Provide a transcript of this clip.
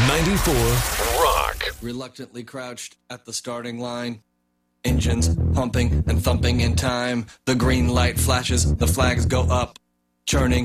94 Rock. Reluctantly crouched at the starting line. Engines pumping and thumping in time. The green light flashes, the flags go up. Churning